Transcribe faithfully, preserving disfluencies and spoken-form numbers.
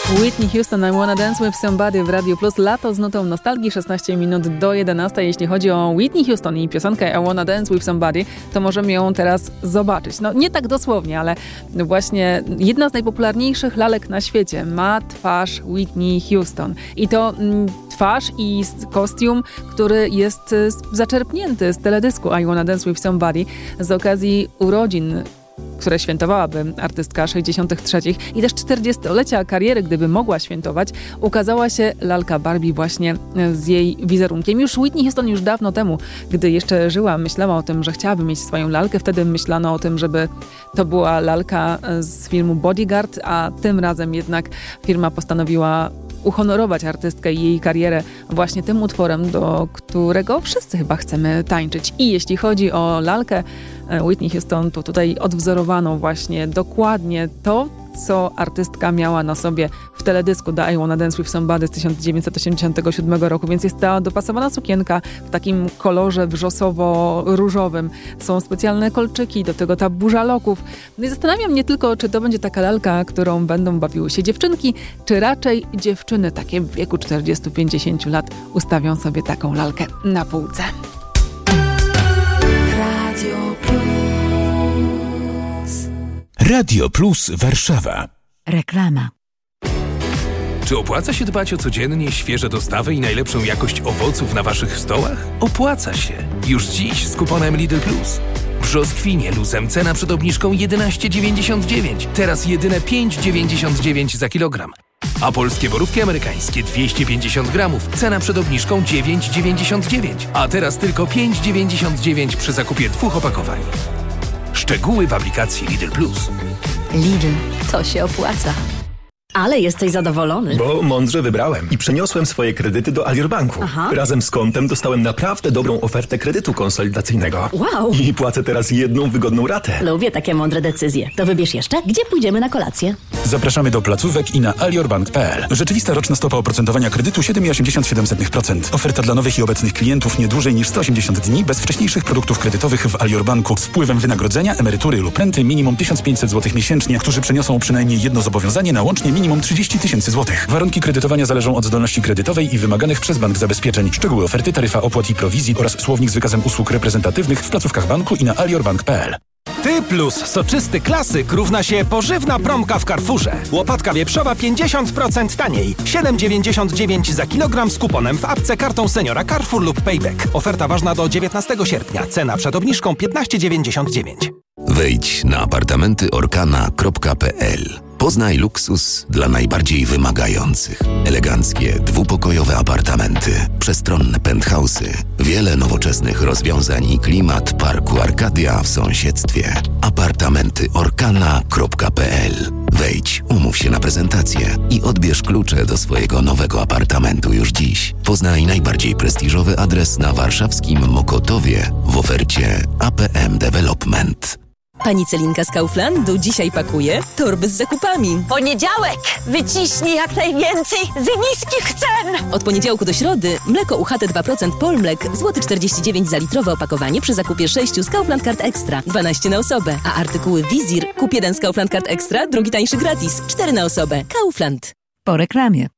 Whitney Houston, I Wanna Dance With Somebody w Radio Plus. Lato z nutą nostalgii, szesnaście minut do jedenastej. Jeśli chodzi o Whitney Houston i piosenkę I Wanna Dance With Somebody, to możemy ją teraz zobaczyć. No nie tak dosłownie, ale właśnie jedna z najpopularniejszych lalek na świecie ma twarz Whitney Houston. I to mm, twarz i kostium, który jest zaczerpnięty z teledysku I Wanna Dance With Somebody z okazji urodzin, które świętowałaby artystka sześćdziesiątych trzecich i też czterdziestolecia kariery, gdyby mogła świętować, ukazała się lalka Barbie właśnie z jej wizerunkiem. Już Whitney Houston już dawno temu, gdy jeszcze żyła, myślała o tym, że chciałaby mieć swoją lalkę. Wtedy myślano o tym, żeby to była lalka z filmu Bodyguard, a tym razem jednak firma postanowiła uhonorować artystkę i jej karierę właśnie tym utworem, do którego wszyscy chyba chcemy tańczyć. I jeśli chodzi o lalkę Whitney Houston, to tutaj odwzorowano właśnie dokładnie to, co artystka miała na sobie w teledysku The I Wanna Dance With Somebody z tysiąc dziewięćset osiemdziesiątego siódmego roku, więc jest ta dopasowana sukienka w takim kolorze wrzosowo-różowym. Są specjalne kolczyki, do tego ta burza loków. No i zastanawiam mnie tylko, czy to będzie taka lalka, którą będą bawiły się dziewczynki, czy raczej dziewczyny takie w wieku czterdziestu pięćdziesięciu lat ustawią sobie taką lalkę na półce. Radio Plus. Radio Plus Warszawa. Reklama. Czy opłaca się dbać o codziennie świeże dostawy i najlepszą jakość owoców na waszych stołach? Opłaca się. Już dziś z kuponem Lidl Plus. Brzoskwinie luzem cena przed obniżką jedenaście dziewięćdziesiąt dziewięć. Teraz jedyne pięć dziewięćdziesiąt dziewięć za kilogram. A polskie borówki amerykańskie dwieście pięćdziesiąt gramów. Cena przed obniżką dziewięć dziewięćdziesiąt dziewięć. A teraz tylko pięć dziewięćdziesiąt dziewięć przy zakupie dwóch opakowań. Szczegóły w aplikacji Lidl Plus. Lidl, to się opłaca. Ale jesteś zadowolony. Bo mądrze wybrałem i przeniosłem swoje kredyty do Alior Banku. Aha. Razem z kontem dostałem naprawdę dobrą ofertę kredytu konsolidacyjnego. Wow. I płacę teraz jedną wygodną ratę. Lubię takie mądre decyzje. To wybierz jeszcze, gdzie pójdziemy na kolację. Zapraszamy do placówek i na aliorbank kropka p l. Rzeczywista roczna stopa oprocentowania kredytu siedem przecinek osiemdziesiąt siedem procent. Oferta dla nowych i obecnych klientów nie dłużej niż sto osiemdziesiąt dni bez wcześniejszych produktów kredytowych w Alior Banku z wpływem wynagrodzenia, emerytury lub renty minimum tysiąc pięćset złotych miesięcznie, którzy przeniosą przynajmniej jedno zobowiązanie na łącznie minimum trzydzieści tysięcy złotych. Warunki kredytowania zależą od zdolności kredytowej i wymaganych przez bank zabezpieczeń. Szczegóły oferty, taryfa opłat i prowizji oraz słownik z wykazem usług reprezentatywnych w placówkach banku i na aliorbank kropka p l. Ty plus soczysty klasyk równa się pożywna promka w Carrefourze. Łopatka wieprzowa pięćdziesiąt procent taniej. siedem dziewięćdziesiąt dziewięć za kilogram z kuponem w apce kartą seniora Carrefour lub Payback. Oferta ważna do dziewiętnastego sierpnia. Cena przed obniżką piętnaście dziewięćdziesiąt dziewięć. Wejdź na apartamenty orkana kropka p l. Poznaj luksus dla najbardziej wymagających. Eleganckie, dwupokojowe apartamenty, przestronne penthouse'y, wiele nowoczesnych rozwiązań i klimat parku Arkadia w sąsiedztwie. apartamenty orkana kropka p l. Wejdź, umów się na prezentację i odbierz klucze do swojego nowego apartamentu już dziś. Poznaj najbardziej prestiżowy adres na warszawskim Mokotowie w ofercie A P M Development. Pani Celinka z Kauflandu dzisiaj pakuje torby z zakupami. Poniedziałek! Wyciśnij jak najwięcej z niskich cen! Od poniedziałku do środy mleko U H T dwa procent Polmlek, złoty czterdzieści dziewięć za litrowe opakowanie przy zakupie sześciu z Kaufland Card Extra, dwanaście na osobę. A artykuły Wizir, kup jeden z Kaufland Card Extra, drugi tańszy gratis, cztery na osobę. Kaufland. Po reklamie.